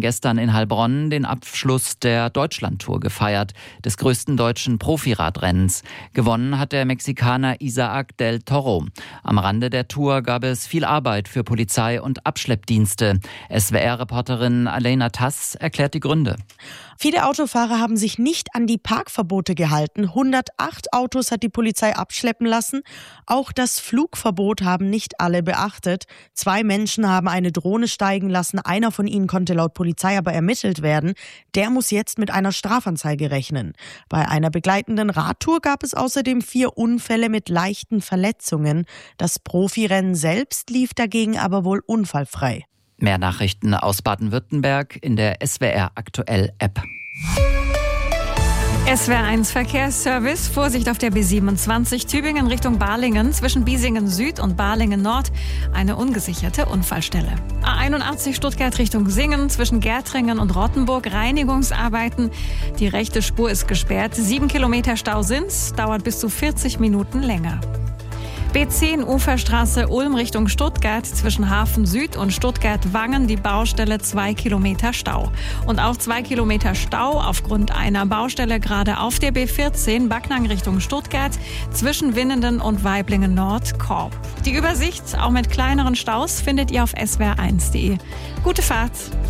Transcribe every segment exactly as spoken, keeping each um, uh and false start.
gestern in Heilbronn den Abschluss der Deutschlandtour gefeiert, des größten deutschen Profiradrennens. Gewonnen hat der Mexikaner Isaac del Toro. Am Rande der Tour gab es viel Arbeit für Polizei und Abschleppdienste. S W R-Reporterin Alena Tass erklärt die Gründe. Viele Autofahrer haben sich nicht an die Parkverbote gehalten. hundertacht Autos hat die Polizei abschleppen lassen. Auch das Flugverbot haben nicht alle beachtet. Zwei Menschen haben eine Drohne steigen lassen. Einer von ihnen konnte laut Polizei aber ermittelt werden. Der muss jetzt mit einer Strafanzeige rechnen. Bei einer begleitenden Radtour gab es außerdem vier Unfälle mit leichten Verletzungen. Das Profirennen selbst lief dagegen aber wohl unfallfrei. Mehr Nachrichten aus Baden-Württemberg in der S W R Aktuell App. S W R eins Verkehrsservice. Vorsicht auf der B siebenundzwanzig Tübingen Richtung Balingen. Zwischen Biesingen Süd und Balingen Nord eine ungesicherte Unfallstelle. A einundachtzig Stuttgart Richtung Singen. Zwischen Gärtringen und Rottenburg Reinigungsarbeiten. Die rechte Spur ist gesperrt. Sieben Kilometer Stau sind's. Dauert bis zu vierzig Minuten länger. B zehn Uferstraße Ulm Richtung Stuttgart, zwischen Hafen Süd und Stuttgart-Wangen die Baustelle zwei Kilometer Stau. Und auch zwei Kilometer Stau aufgrund einer Baustelle gerade auf der B vierzehn Backnang Richtung Stuttgart, zwischen Winnenden und Waiblingen Nord Korb. Die Übersicht, auch mit kleineren Staus, findet ihr auf s w r eins punkt de. Gute Fahrt!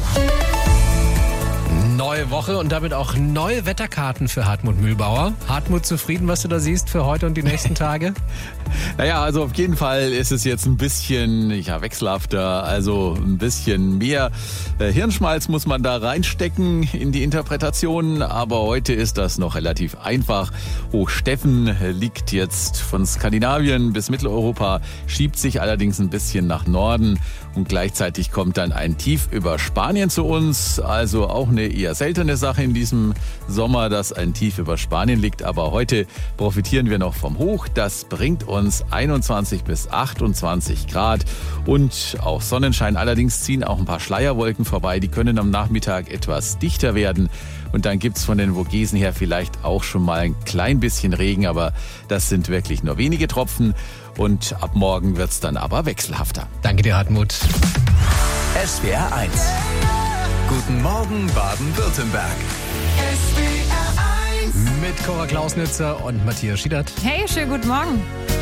Neue Woche und damit auch neue Wetterkarten für Hartmut Mühlbauer. Hartmut, zufrieden, was du da siehst für heute und die nächsten Tage? Naja, also auf jeden Fall ist es jetzt ein bisschen ja, wechselhafter, also ein bisschen mehr äh, Hirnschmalz muss man da reinstecken in die Interpretation, aber heute ist das noch relativ einfach. Hochsteffen liegt jetzt von Skandinavien bis Mitteleuropa, schiebt sich allerdings ein bisschen nach Norden und gleichzeitig kommt dann ein Tief über Spanien zu uns, also auch eine eher seltene Sache in diesem Sommer, dass ein Tief über Spanien liegt, aber heute profitieren wir noch vom Hoch, das bringt uns einundzwanzig bis achtundzwanzig Grad und auch Sonnenschein. Allerdings ziehen auch ein paar Schleierwolken vorbei. Die können am Nachmittag etwas dichter werden. Und dann gibt's von den Vogesen her vielleicht auch schon mal ein klein bisschen Regen. Aber das sind wirklich nur wenige Tropfen. Und ab morgen wird's dann aber wechselhafter. Danke dir, Hartmut. S W R eins. Guten Morgen, Baden-Württemberg. Mit Cora Klausnitzer und Matthias Schiedert. Hey, schönen guten Morgen.